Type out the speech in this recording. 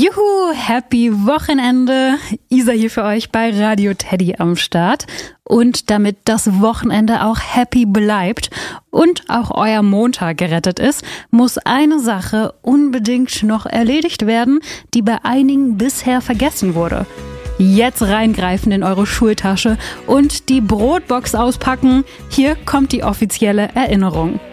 Juhu, happy Wochenende. Isa hier für euch bei Radio Teddy am Start. Und damit das Wochenende auch happy bleibt und auch euer Montag gerettet ist, muss eine Sache unbedingt noch erledigt werden, die bei einigen bisher vergessen wurde. Jetzt reingreifen in eure Schultasche und die Brotbox auspacken. Hier kommt die offizielle Erinnerung.